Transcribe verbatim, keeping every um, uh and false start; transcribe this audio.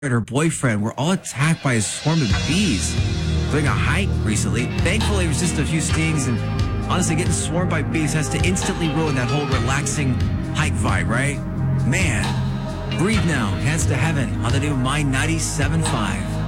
and her boyfriend were all attacked by a swarm of bees during a hike recently. Thankfully, it was just a few stings, and honestly, getting swarmed by bees has to instantly ruin that whole relaxing hike vibe, right? Man, breathe now. Hands to heaven on the new My ninety-seven point five.